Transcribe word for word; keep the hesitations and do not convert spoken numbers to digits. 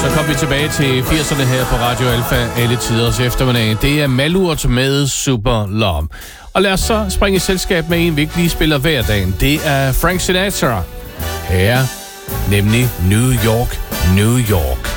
Så kom vi tilbage til firserne her på Radio Alfa, alle tiders eftermiddag. Det er Malurt med Super Love. Og lad os så springe i selskab med en, vi ikke lige spiller hver dag. Det er Frank Sinatra. Her, nemlig New York, New York.